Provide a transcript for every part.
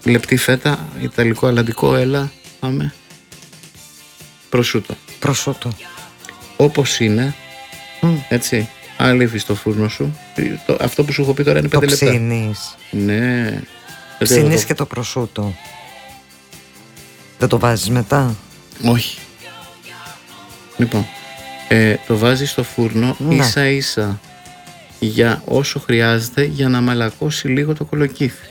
Λεπτή φέτα, ιταλικό αλαντικό, έλα, πάμε. Προσούτο. Όπως είναι, έτσι, αλήφει στο φούρνο σου. Αυτό που σου έχω πει τώρα είναι 5 λεπτά. Το ψήνεις. Ναι. Ψήνεις και το προσούτο. Δεν το βάζεις μετά? Όχι. Λοιπόν, το βάζεις στο φούρνο ίσα ίσα για όσο χρειάζεται για να μαλακώσει λίγο το κολοκύθι.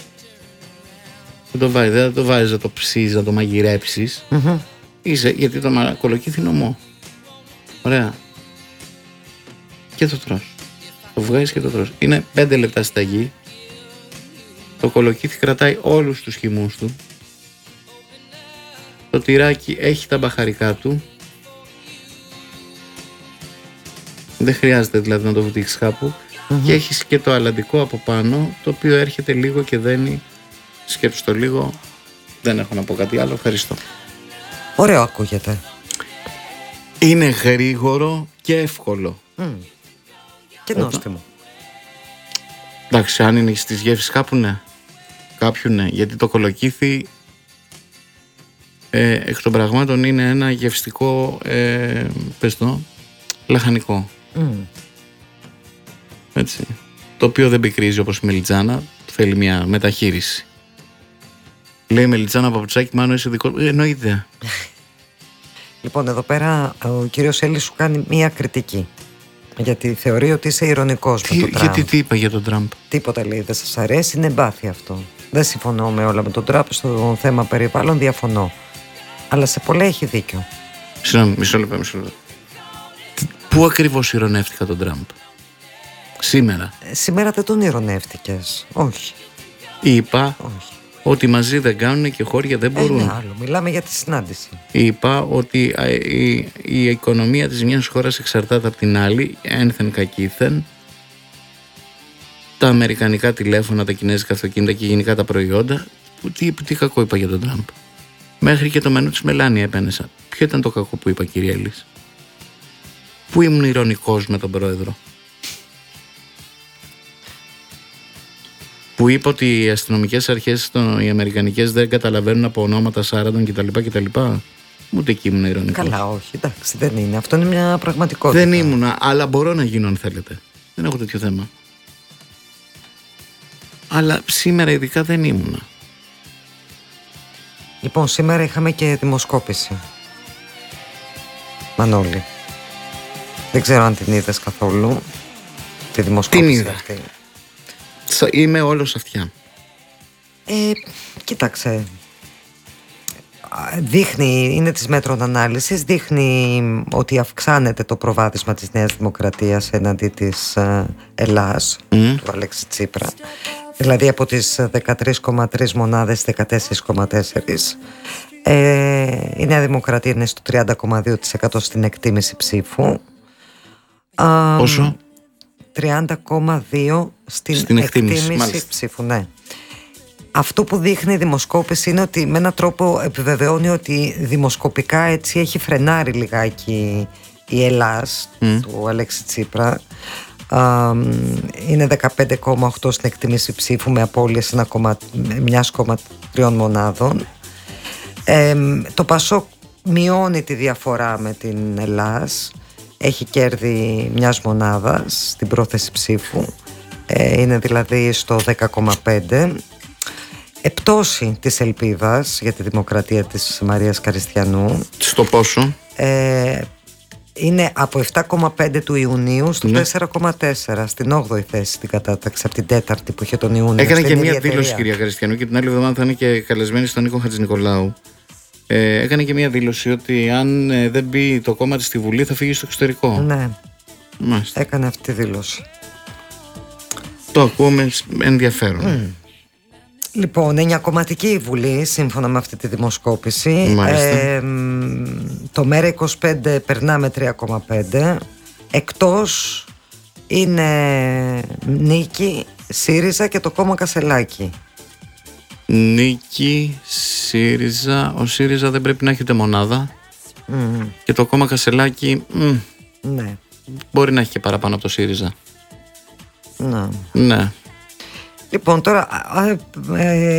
Δεν το βάζεις να το ψήσεις, να το μαγειρέψεις. Γιατί το κολοκύθι είναι ομό. Ωραία. Και το τρως. Το βγάζεις και το τρως. Είναι 5 λεπτά συνταγή. Το κολοκύθι κρατάει όλους τους χυμούς του. Το τυράκι έχει τα μπαχαρικά του. Δεν χρειάζεται δηλαδή να το βουτήξεις κάπου. Και έχεις και το αλαντικό από πάνω, το οποίο έρχεται λίγο και δένει. Σκέψου το λίγο. Δεν έχω να πω κάτι άλλο. Ευχαριστώ. Ωραίο ακούγεται. Είναι γρήγορο και εύκολο. Και νόστιμο. Εντάξει, αν είναι στις γεύσεις κάπου ναι. Κάποιου ναι. Γιατί το κολοκύθι εκ των πραγμάτων είναι ένα γευστικό λαχανικό. Έτσι. Το οποίο δεν πικρίζει όπως η μελιτζάνα. Θέλει μια μεταχείριση. Λέει μελιτζάνα παπουτσάκι, μάλλον είσαι δικό. Εννοείται. Λοιπόν, εδώ πέρα ο κύριος Έλλης σου κάνει μία κριτική. Γιατί θεωρεί ότι είσαι ειρωνικός με τον Τραμπ. Γιατί τι είπα για τον Τραμπ? Τίποτα λέει, δεν σας αρέσει, είναι εμπάθεια αυτό. Δεν συμφωνώ με όλα με τον Τραμπ. Στο θέμα περιβάλλον διαφωνώ. Αλλά σε πολλά έχει δίκιο. Συγγνώμη, μισό λεπτό. Πού ακριβώς ειρωνεύτηκα τον Τραμπ? Σήμερα? Σήμερα δεν τον ειρωνεύτηκες. Όχι. Είπα Όχι. ότι μαζί δεν κάνουν και χώρια δεν μπορούν. Είναι άλλο. Μιλάμε για τη συνάντηση. Είπα ότι η οικονομία της μιας χώρας εξαρτάται από την άλλη, ένθεν κακήθεν. Τα αμερικανικά τηλέφωνα, τα κινέζικα αυτοκίνητα και γενικά τα προϊόντα. Τι κακό είπα για τον Τραμπ? Μέχρι και το μενού της Μελάνια επένεσα. Ποιο ήταν το κακό που είπα, κύριε Έλλης? Πού ήμουν ειρωνικός με τον πρόεδρο? Που είπε ότι οι αστυνομικές αρχές, οι αμερικανικές, δεν καταλαβαίνουν από ονόματα Σάραντον κτλ. Ούτε εκεί ήμουν ειρωνικός. Καλά, όχι, εντάξει, δεν είναι. Αυτό είναι μια πραγματικότητα. Δεν ήμουνα, αλλά μπορώ να γίνω αν θέλετε. Δεν έχω τέτοιο θέμα. Αλλά σήμερα ειδικά δεν ήμουνα. Λοιπόν, σήμερα είχαμε και δημοσκόπηση. Μανώλη. Δεν ξέρω αν την είδες καθόλου. Τη δημοσκόπηση την είδα. αυτή. Είμαι όλος αυτιά. Κοίταξε. Δείχνει, είναι της μέτρων ανάλυσης, δείχνει ότι αυξάνεται το προβάδισμα της Νέας Δημοκρατίας εναντί της Ελλάς, του Αλέξη Τσίπρα. Δηλαδή από τις 13,3 μονάδες, 14,4. Η Νέα Δημοκρατία είναι στο 30,2% στην εκτίμηση ψήφου. Πόσο? 30,2 στην εκτίμηση ψήφου, ναι. Αυτό που δείχνει η δημοσκόπηση είναι ότι με έναν τρόπο επιβεβαιώνει ότι δημοσκοπικά έτσι έχει φρενάρει λιγάκι η Ελλάς του Αλέξη Τσίπρα. Είναι 15,8 στην εκτίμηση ψήφου με απώλειες 1,3 μονάδων. Το Πασόκ μειώνει τη διαφορά με την Ελλάς. Έχει κέρδη μιας μονάδας στην πρόθεση ψήφου. Είναι δηλαδή στο 10,5. Πτώση της ελπίδας για τη δημοκρατία της Μαρίας Καριστιανού. Στο πόσο? Είναι από 7,5 του Ιουνίου στο 4,4 στην 8η θέση την κατάταξη, από την 4η που είχε τον Ιούνιο. Έκανε και μία δήλωση, κυρία Καριστιανού, και την άλλη εβδομάδα θα είναι και καλεσμένη στον Νίκο Χατζηνικολάου. Έκανε και μία δήλωση ότι αν δεν μπει το κόμμα της στη Βουλή θα φύγει στο εξωτερικό. Ναι. Μάλιστα. Έκανε αυτή τη δήλωση. Το ακούμε ενδιαφέρον. Λοιπόν, 9κομματική Βουλή σύμφωνα με αυτή τη δημοσκόπηση. Το ΜΕΡΑ25 περνά με 3,5. Εκτός είναι Νίκη, ΣΥΡΙΖΑ και το κόμμα Κασελάκη. Νίκη, ΣΥΡΙΖΑ. Ο ΣΥΡΙΖΑ δεν πρέπει να έχετε μονάδα. Και το κόμμα Κασελάκη ναι. Μπορεί να έχει και παραπάνω από το ΣΥΡΙΖΑ. Ναι. Λοιπόν, τώρα